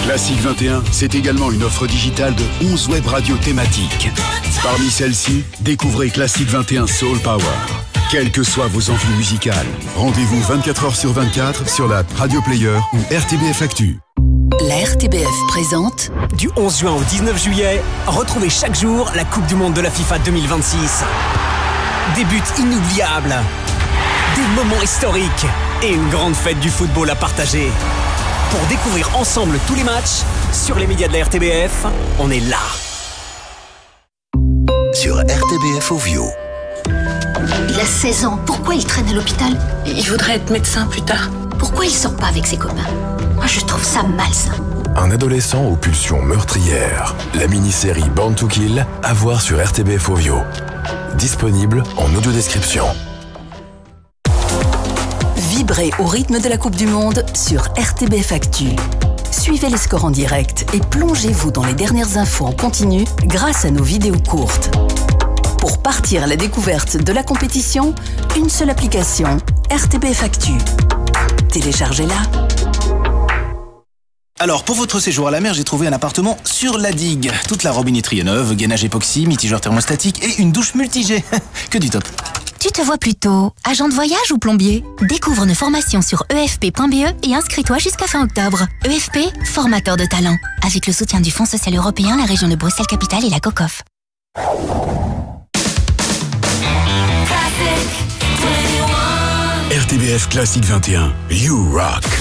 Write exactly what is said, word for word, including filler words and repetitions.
Classique vingt et un, c'est également une offre digitale de onze web radios thématiques. Parmi celles-ci, découvrez Classique vingt et un Soul Power. Quelles que soient vos envies musicales, rendez-vous vingt-quatre heures sur vingt-quatre sur la Radio Player ou R T B F Actu. La R T B F présente du onze juin au dix-neuf juillet, retrouvez chaque jour la Coupe du Monde de la FIFA deux mille vingt-six. Des buts inoubliables, des moments historiques et une grande fête du football à partager. Pour découvrir ensemble tous les matchs, sur les médias de la R T B F, on est là. Sur R T B F Ovio. Il a seize ans, pourquoi il traîne à l'hôpital? Il voudrait être médecin plus tard. Pourquoi il sort pas avec ses copains? Moi je trouve ça malsain. Un adolescent aux pulsions meurtrières. La mini-série Born to Kill, à voir sur R T B F Ovio. Disponible en audio-description. Vibrez au rythme de la Coupe du Monde sur R T B F Actu. Suivez les scores en direct et plongez-vous dans les dernières infos en continu grâce à nos vidéos courtes. Pour partir à la découverte de la compétition, une seule application, R T B F Actu. Téléchargez-la. Alors, pour votre séjour à la mer, j'ai trouvé un appartement sur la digue. Toute la robinetterie est neuve, gainage époxy, mitigeur thermostatique et une douche multi-jet. Que du top. Tu te vois plutôt agent de voyage ou plombier? Découvre nos formations sur E F P point B E et inscris-toi jusqu'à fin octobre. E F P, formateur de talent. Avec le soutien du Fonds social européen, la région de Bruxelles-Capitale et la COCOF. R T B F Classique vingt et un, You Rock.